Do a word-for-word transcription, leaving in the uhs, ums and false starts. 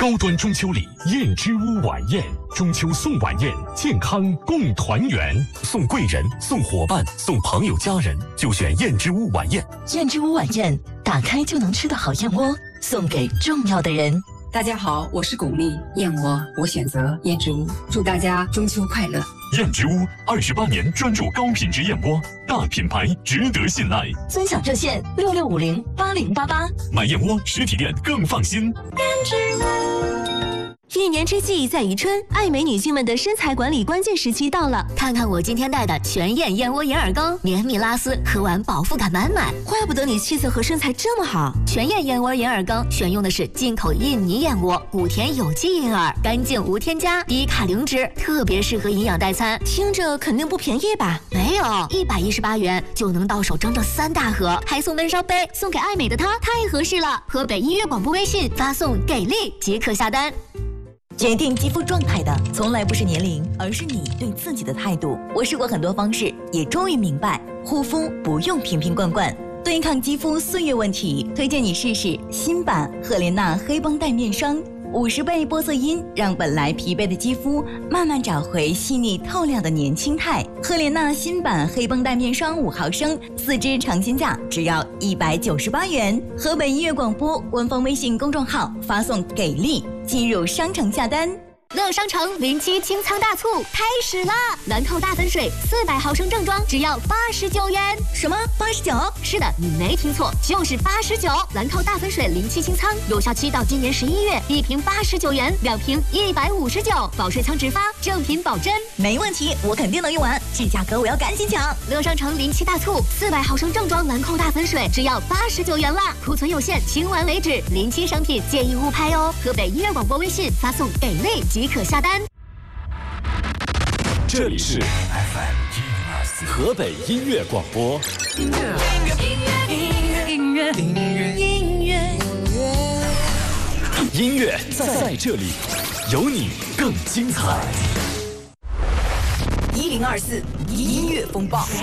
高端中秋礼，燕之屋晚宴，中秋送晚宴，健康共团圆，送贵人，送伙伴，送朋友家人，就选燕之屋晚宴。 燕之屋晚宴，打开就能吃的好燕窝，送给重要的人。 大家好，我是巩俐，燕窝我选择燕之屋，祝大家中秋快乐。 燕之屋二十八年专注高品质燕窝，大品牌值得信赖。 尊享热线六六五零八零八八， 买燕窝实体店更放心。 燕之屋。 一年之计在于春，爱美女性们的身材管理关键时期到了。 看看我今天带的全燕燕窝银耳羹，绵密拉丝，喝完饱腹感满满。 怪不得你气色和身材这么好。 全燕燕窝银耳羹选用的是进口印尼燕窝，谷田有机银耳，干净无添加，低卡零脂，特别适合营养代餐。 听着肯定不便宜吧？ 没有，一百一十八元就能到手整整三大盒，还送温烧杯，送给爱美的她太合适了。河北音乐广播微信发送给力即可下单。 决定肌肤状态的从来不是年龄，而是你对自己的态度。我试过很多方式，也终于明白，护肤不用瓶瓶罐罐。对抗肌肤岁月问题，推荐你试试新版赫莲娜黑绷带面霜，五十倍玻色因让本来疲惫的肌肤慢慢找回细腻透亮的年轻态。赫莲娜新版黑绷带面霜五毫升，四支尝鲜价只要一百九十八元。河北音乐广播官方微信公众号发送给力，进入商城下单。 乐商城零七清仓大促开始啦！兰蔻大粉水四百毫升正装只要八十九元。 什么？八十九？ 是的，你没听错，就是八十九。兰蔻大粉水零七清仓有效期到今年十一月，一瓶八十九元，两瓶一百五十九，保水仓直发，正品保真。 没问题，我肯定能用完，这价格我要赶紧抢！ 乐商城零七大促，四百毫升正装兰蔻大粉水只要八十九元啦，库存有限，清完为止。零七商品建议勿拍哦。河北音乐广播微信发送给力即可下单。 这里是 F M 一零二四河北音乐广播。音乐，音乐，音乐，音乐，音乐，音乐，音乐在这里，有你更精彩。 一零二四音乐风暴。